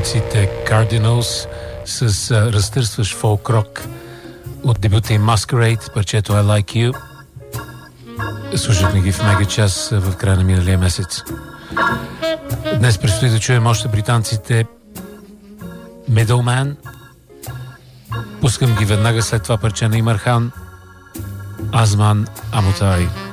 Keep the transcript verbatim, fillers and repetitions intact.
британците Cardinals с а, разтърсващ фолк-рок от дебюта им Masquerade, парчето I Like You. Слушахме ги в мега час в края на миналия месец. Днес предстои да чуем още британците Middleman. Пускам ги веднага след това парче на Имархан Азман Амотай.